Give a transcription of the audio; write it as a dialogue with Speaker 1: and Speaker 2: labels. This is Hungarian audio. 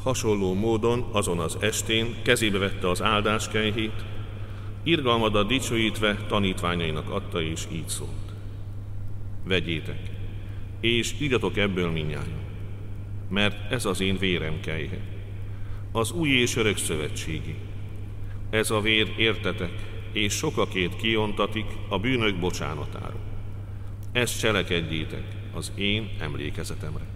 Speaker 1: Hasonló módon azon az estén kezébe vette az áldáskenhét, irgalmadat dicsőítve tanítványainak adta, és így szólt: vegyétek, és igyatok ebből mindnyájan, mert ez az én vérem kelyhe, az új és örök szövetségi. Ez a vér értetek, és sokakét kiontatik a bűnök bocsánatára. Ezt cselekedjétek az én emlékezetemre.